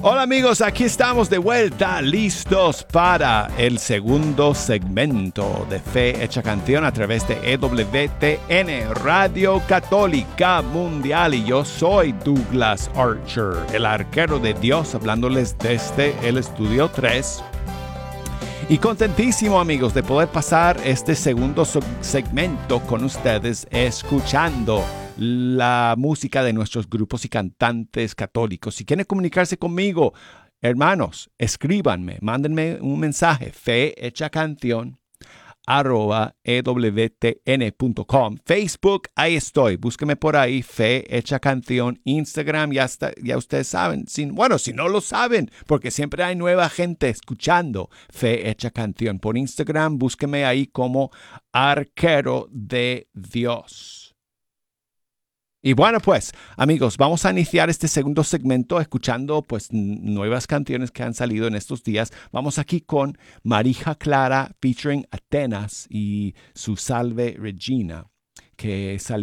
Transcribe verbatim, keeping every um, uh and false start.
Hola amigos, aquí estamos de vuelta, listos para el segundo segmento de Fe Hecha Canción a través de E W T N, Radio Católica Mundial. Y yo soy Douglas Archer, el arquero de Dios, hablándoles desde el Estudio tres. Y contentísimo amigos de poder pasar este segundo segmento con ustedes escuchando la música de nuestros grupos y cantantes católicos. Si quieren comunicarse conmigo, hermanos, escríbanme, mándenme un mensaje, fe hecha canción arroba e w t n punto com. Facebook, ahí estoy, búsqueme por ahí, Fe Hecha Canción. Instagram, ya, está, ya ustedes saben, si, bueno, si no lo saben, porque siempre hay nueva gente escuchando Fe Hecha Canción. Por Instagram, búsqueme ahí como Arquero de Dios. Y bueno, pues, amigos, vamos a iniciar este segundo segmento escuchando pues nuevas canciones que han salido en estos días. Vamos aquí con Marija Clara featuring Atenas y su Salve Regina, que salió